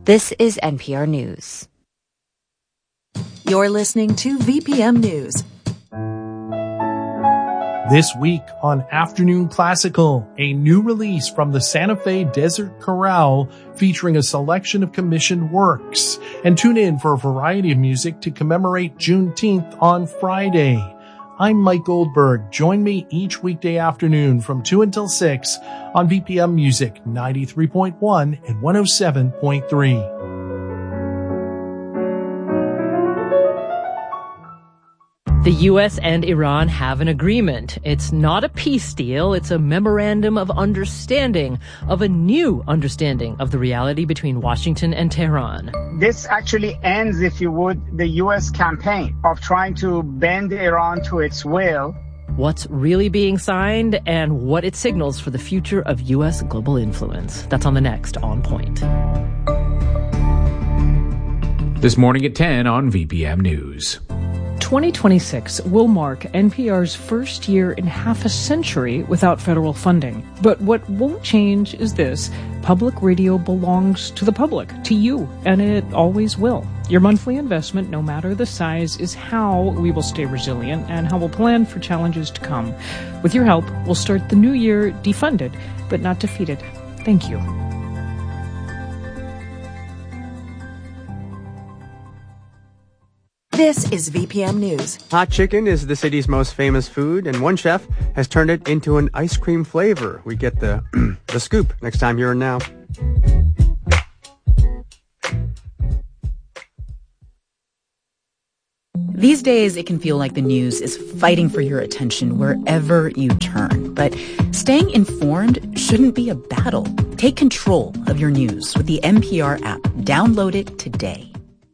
This is NPR News. You're listening to VPM News. This week on Afternoon Classical, a new release from the Santa Fe Desert Chorale featuring a selection of commissioned works. And tune in for a variety of music to commemorate Juneteenth on Friday. I'm Mike Goldberg. Join me each weekday afternoon from 2 until 6 on VPM Music 93.1 and 107.3. The U.S. and Iran have an agreement. It's not a peace deal. It's a memorandum of understanding, of a new understanding of the reality between Washington and Tehran. This actually ends, if you would, the U.S. campaign of trying to bend Iran to its will. What's really being signed and what it signals for the future of U.S. global influence. That's on the next On Point. This morning at 10 on VPM News. 2026 will mark NPR's first year in half a century without federal funding. But what won't change is this. Public radio belongs to the public, to you, and it always will. Your monthly investment, no matter the size, is how we will stay resilient and how we'll plan for challenges to come. With your help, we'll start the new year defunded, but not defeated. Thank you. This is VPM News. Hot chicken is the city's most famous food, and one chef has turned it into an ice cream flavor. We get the the scoop next time Here and Now. These days, it can feel like the news is fighting for your attention wherever you turn. But staying informed shouldn't be a battle. Take control of your news with the NPR app. Download it today.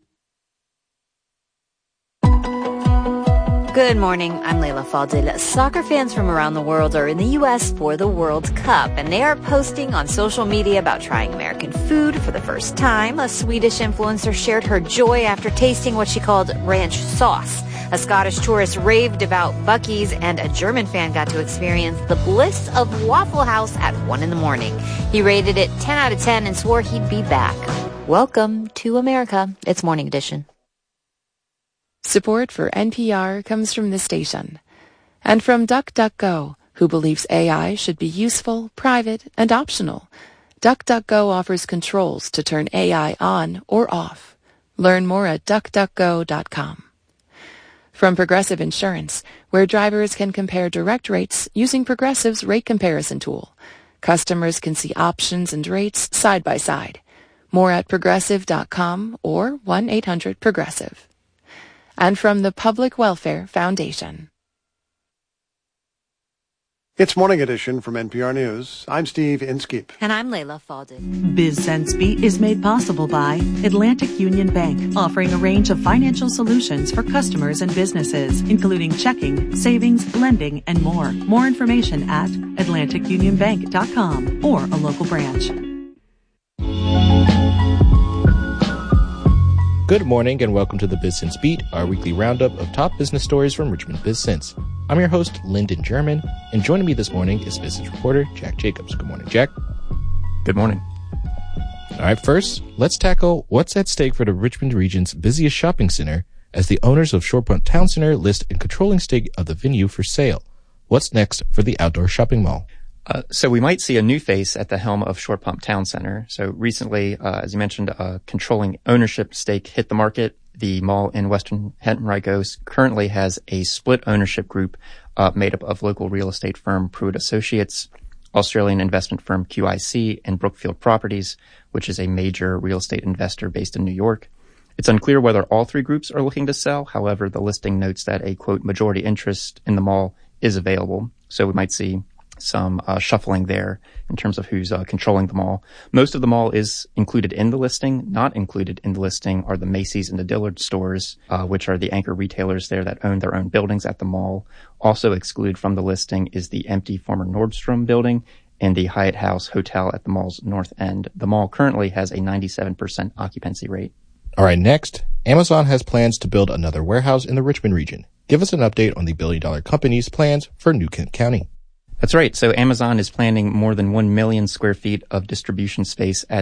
Good morning, I'm Leila Fadil. Soccer fans from around the world are in the U.S. for the World Cup, and they are posting on social media about trying American food for the first time. A Swedish influencer shared her joy after tasting what she called ranch sauce. A Scottish tourist raved about Buc-ee's, and a German fan got to experience the bliss of Waffle House at 1 a.m. He rated it 10 out of 10 and swore he'd be back. Welcome to America. It's Morning Edition. Support for NPR comes from this station and from DuckDuckGo, who believes AI should be useful, private, and optional. DuckDuckGo offers controls to turn AI on or off. Learn more at duckduckgo.com. From Progressive Insurance, where drivers can compare direct rates using Progressive's rate comparison tool. Customers can see options and rates side by side. More at progressive.com or 1-800-PROGRESSIVE. And from the Public Welfare Foundation. It's Morning Edition from NPR News. I'm Steve Inskeep. And I'm Leila Fadil. BizSense is made possible by Atlantic Union Bank, offering a range of financial solutions for customers and businesses, including checking, savings, lending, and more. More information at atlanticunionbank.com or a local branch. Good morning and welcome to the BizSense Beat, our weekly roundup of top business stories from Richmond BizSense. I'm your host, Lyndon German, and joining me this morning is business reporter Jack Jacobs. Good morning, Jack. Good morning. All right, first, let's tackle what's at stake for the Richmond region's busiest shopping center as the owners of Short Pump Town Center list a controlling stake of the venue for sale. What's next for the outdoor shopping mall? So we might see a new face at the helm of Short Pump Town Center. So recently, as you mentioned, a controlling ownership stake hit the market. The mall in Western Henrico currently has a split ownership group made up of local real estate firm Pruitt Associates, Australian investment firm QIC, and Brookfield Properties, which is a major real estate investor based in New York. It's unclear whether all three groups are looking to sell. However, the listing notes that a, quote, majority interest in the mall is available. So we might see some shuffling there in terms of who's controlling the mall. Most of the mall is included in the listing. Not included in the listing are the Macy's and the Dillard stores, which are the anchor retailers there that own their own buildings at the mall. Also excluded from the listing is the empty former Nordstrom building and the Hyatt House Hotel at the mall's north end. The mall currently has a 97% occupancy rate. All right, next, Amazon has plans to build another warehouse in the Richmond region. Give us an update on the billion-dollar company's plans for New Kent County. That's right. So Amazon is planning more than 1 million square feet of distribution space at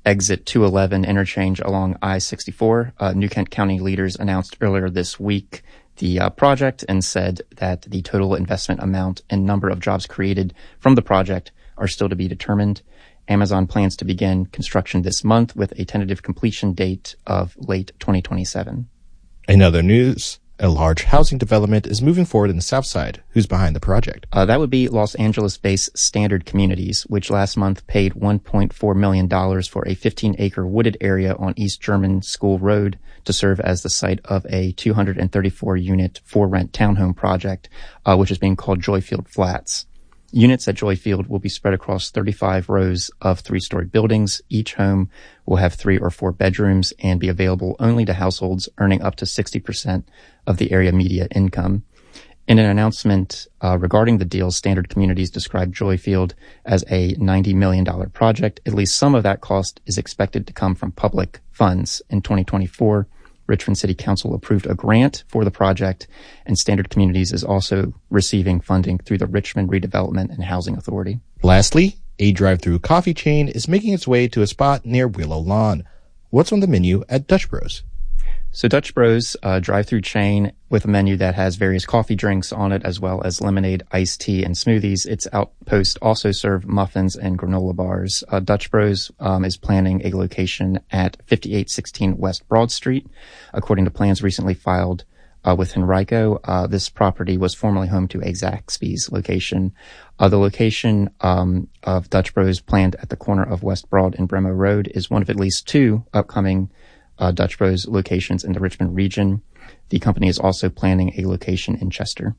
exit 211 interchange along I-64. New Kent County leaders announced earlier this week the project and said that the total investment amount and number of jobs created from the project are still to be determined. Amazon plans to begin construction this month with a tentative completion date of late 2027. In other news, a large housing development is moving forward in the South Side. Who's behind the project? That would be Los Angeles-based Standard Communities, which last month paid $1.4 million for a 15-acre wooded area on East German School Road to serve as the site of a 234-unit for-rent townhome project, which is being called Joyfield Flats. Units at Joyfield will be spread across 35 rows of 3-story buildings. Each home will have 3 or 4 bedrooms and be available only to households earning up to 60% of the area media income. In an announcement regarding the deal, Standard Communities described Joyfield as a $90 million project. At least some of that cost is expected to come from public funds. In 2024, Richmond City Council approved a grant for the project, and Standard Communities is also receiving funding through the Richmond Redevelopment and Housing Authority. Lastly, a drive-through coffee chain is making its way to a spot near Willow Lawn. What's on the menu at Dutch Bros? So Dutch Bros, a drive-through chain with a menu that has various coffee drinks on it, as well as lemonade, iced tea, and smoothies. Its outposts also serve muffins and granola bars. Dutch Bros is planning a location at 5816 West Broad Street. According to plans recently filed with Henrico, this property was formerly home to a Zaxby's location. The location of Dutch Bros planned at the corner of West Broad and Bremo Road is one of at least 2 upcoming Dutch Bros locations in the Richmond region. The company is also planning a location in Chester.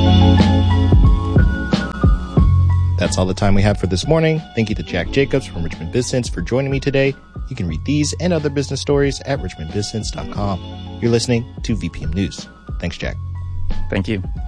That's all the time we have for this morning. Thank you to Jack Jacobs from Richmond Business for joining me today. You can read these and other business stories at richmondbusiness.com. You're listening to VPM News. Thanks, Jack. Thank you.